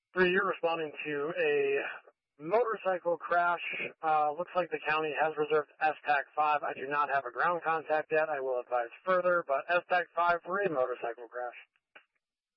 3, you're responding to a motorcycle crash. Looks like the county has reserved STAC 5. I do not have a ground contact yet. I will advise further, but STAC 5 for a motorcycle crash.